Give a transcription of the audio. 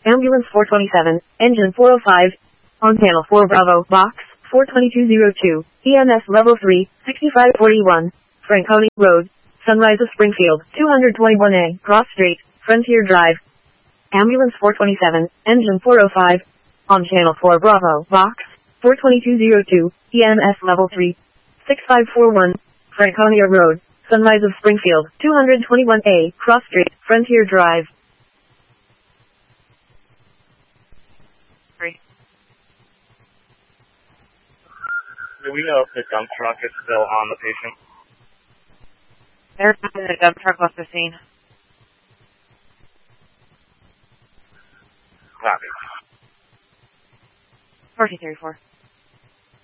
Ambulance 427, engine 405, on panel 4 Bravo, box 42202, EMS level 3, 6541, Franconia Road, Sunrise of Springfield, 221A, Cross Street, Frontier Drive. Ambulance 427, engine 405, on channel 4 Bravo, box 42202, EMS level 3, 6541, Franconia Road, Sunrise of Springfield, 221A, Cross Street, Frontier Drive. Do we know if the dump truck is still on the patient? The dump truck left the scene. Copy. 1434.